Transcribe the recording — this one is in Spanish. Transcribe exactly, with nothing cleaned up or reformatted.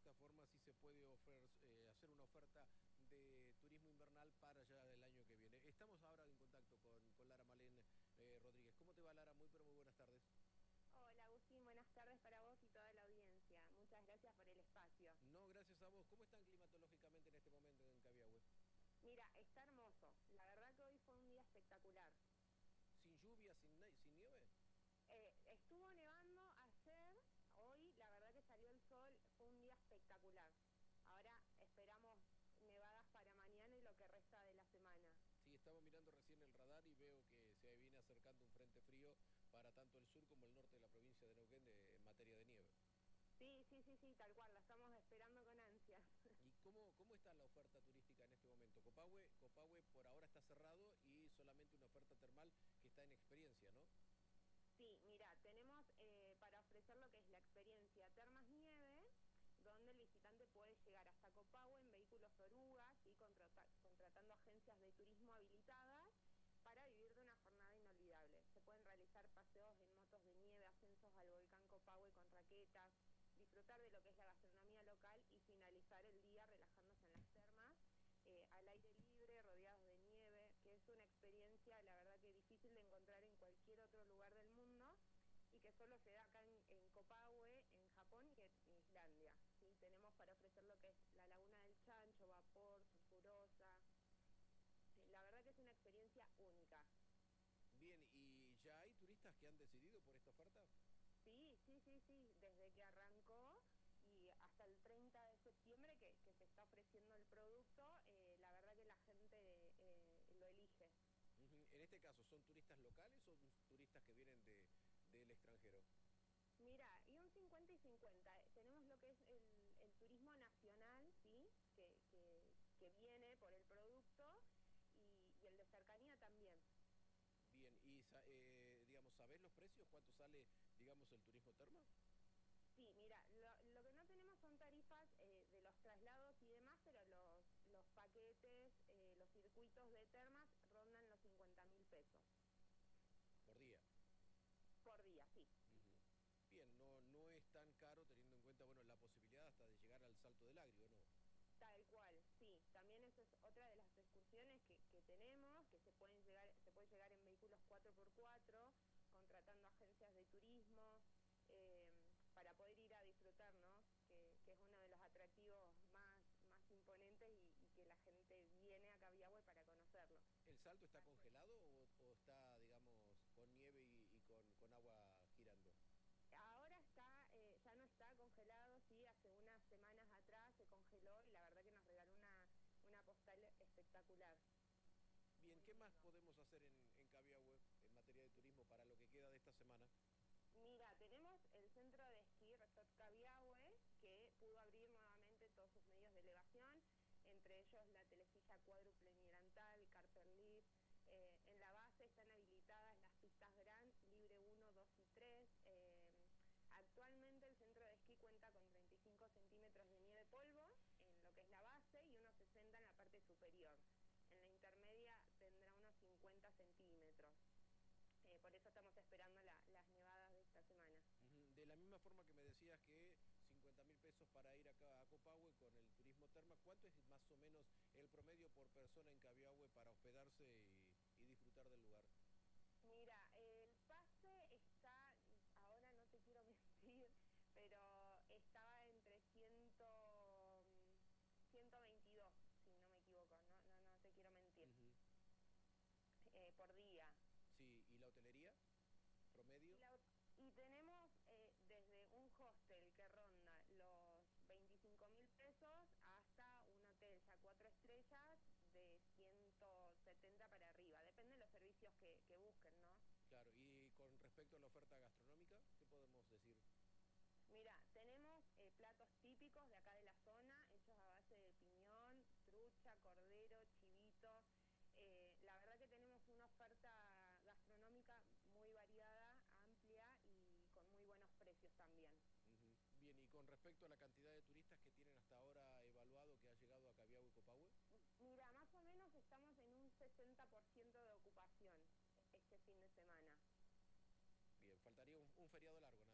esta forma sí se puede ofer- eh, hacer una oferta de turismo invernal para ya del año que viene. Estamos ahora en contacto con, con Lara Malén eh, Rodríguez. ¿Cómo te va, Lara? Muy, pero muy buenas tardes. Hola Agustín, buenas tardes para vos y toda la audiencia. Muchas gracias por el espacio. No, gracias a vos. ¿Cómo están climatológicamente en este momento en Cabiahue? Mira, está hermoso. La verdad que hoy fue un día espectacular. ¿Sin lluvia, sin, na- sin nieve? Eh, estuvo nevando ayer, hoy la verdad que salió el sol, fue un día espectacular. Ahora esperamos nevadas para mañana y lo que resta de la semana. Sí, estaba mirando recién el radar y veo que se viene acercando un frente frío para tanto el sur como el norte de la provincia de Neuquén de- en materia de nieve. Sí, sí, sí, sí, tal cual, la estamos esperando con ansias. ¿Y cómo, cómo está la oferta turística en este momento? Copahue, Copahue por ahora está cerrado y solamente una oferta termal que está en experiencia, ¿no? Sí, mira, tenemos eh, para ofrecer lo que es la experiencia Termas Nieve, donde el visitante puede llegar hasta Copahue en vehículos orugas y contrata- contratando agencias de turismo habilitadas para vivir de una jornada inolvidable. Se pueden realizar paseos en motos de nieve, ascensos al volcán Copahue con raquetas, disfrutar de lo que es la gastronomía local y finalizar el día relajándose en las termas eh, al aire libre, rodeados de nieve, que es una experiencia, la verdad que difícil de encontrar en cualquier otro lugar del mundo y que solo se da acá en, en Copahue, en Japón y en Islandia. ¿Sí? Tenemos para ofrecer lo que es la Laguna del Chancho, vapor, sulfurosa. Sí, la verdad que es una experiencia única. Bien, ¿y ya hay turistas que han decidido por esta oferta? Sí, sí, sí, sí, desde que arrancó y hasta el treinta de septiembre que, que se está ofreciendo el producto, eh, la verdad que la gente eh, lo elige. Ujú. En este caso, ¿son turistas locales o turistas que vienen de, del extranjero? Mira, y un cincuenta y cincuenta. Tenemos lo que es el, el turismo nacional, ¿sí? Que, que, que viene por el producto y, y el de cercanía también. Bien, y sa- eh, digamos, ¿sabés los precios? ¿Cuánto sale, digamos, el turismo terma? Sí, mira, lo, lo que no tenemos son tarifas eh, de los traslados y demás, pero los, los paquetes, eh, los circuitos de termas rondan los cincuenta mil pesos Por día. por día, sí. Ujú. Bien, no, no es tan caro teniendo en cuenta, bueno, la posibilidad hasta de llegar al Salto del Agrio, ¿no? Tal cual, sí. También esa es otra de las excursiones que, que tenemos, que se pueden llegar, se puede llegar en vehículos cuatro por cuatro, contratando agencias de turismo, eh, para poder ir a disfrutar, ¿no? Que, que es uno de los atractivos más, más imponentes y, y que la gente viene a Cabiahue para conocerlo. ¿El Salto está congelado o, o está, digamos, con nieve y, y con, con agua girando? Ahora está, eh, ya no está congelado, sí, hace unas semanas atrás se congeló y la verdad que nos regaló una, una postal espectacular. Bien, Muy ¿qué más lindo. podemos hacer en, en Cabiahue en materia de turismo para lo que queda de esta semana? Mira, tenemos el centro de esquí Resort Cabiahue, que pudo abrir nuevamente todos sus medios de elevación, entre ellos la telesilla cuádruple nivelantal, Carper Lift. Eh, en la base están habilitadas las pistas Grand, Libre uno, dos y tres. Eh, actualmente el centro de esquí cuenta con treinta y cinco centímetros de nieve polvo en lo que es la base y unos sesenta en la parte superior. En la intermedia tendrá unos cincuenta centímetros. Eh, por eso estamos esperando la, las nevadas de esta semana. Ujú. De la misma forma que me decías que cincuenta mil pesos para ir acá a Copahue con el turismo terma, ¿cuánto es más o menos el promedio por persona en Cabiahue para hospedarse y, y disfrutar del lugar? Mira, el pase está, ahora no te quiero mentir, pero estaba entre cien, ciento veintidós, si no me equivoco, no, no, no te quiero mentir, Ujú. eh, por día. Sí, ¿y la hotelería? Y, ¿Promedio? la, y tenemos eh, desde un hostel que ronda los veinticinco mil pesos hasta un hotel ya cuatro estrellas de ciento setenta para arriba. Depende de los servicios que, que busquen, ¿no? Claro, y con respecto a la oferta gastronómica, ¿qué podemos decir? Mira, tenemos eh, platos típicos de acá de la zona, hechos a base de piñón, trucha, cordero, chivito. Eh, la verdad que tenemos una oferta gastronómica muy variada, amplia y con muy buenos precios también. Ujú. Bien, y con respecto a la cantidad de turistas que tienen hasta ahora evaluado que ha llegado a Cabiahue y Copahue. Mira, más o menos estamos en un sesenta por ciento de ocupación este fin de semana. Bien, faltaría un, un feriado largo, ¿no?